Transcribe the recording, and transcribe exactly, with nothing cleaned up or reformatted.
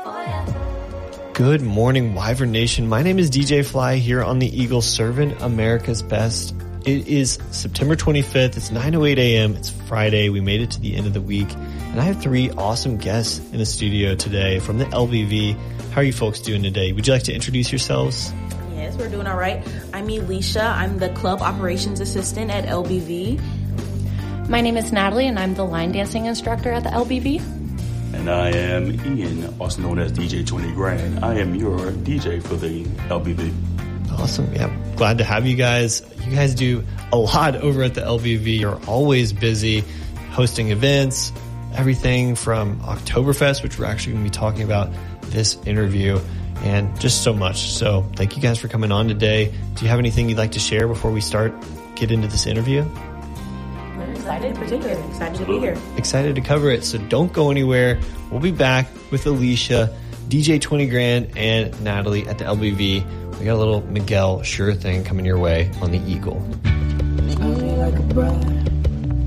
Good morning, Wyvern Nation. My name is D J Fly here on the Eagle, serving America's best. It is September twenty-fifth. It's nine oh eight a.m. It's Friday. We made it to the end of the week. And I have three awesome guests in the studio today from the L B V. How are you folks doing today? Would you like to introduce yourselves? Yes, we're doing all right. I'm Elisha. I'm the club operations assistant at L B V. My name is Natalie, and I'm the line dancing instructor at the L B V. And I am Ian, also known as D J twenty Grand. I am your D J for the L B V. Awesome. Yeah. Glad to have you guys. You guys do a lot over at the L B V. You're always busy hosting events, everything from Oktoberfest, which we're actually going to be talking about this interview, and just so much. So thank you guys for coming on today. Do you have anything you'd like to share before we start, get into this interview? Excited, particularly excited to be here. Excited to cover it, so don't go anywhere. We'll be back with Alicia, D J twenty Grand, and Natalie at the L B V. We got a little Miguel Sure thing coming your way on the Eagle. Like a bride.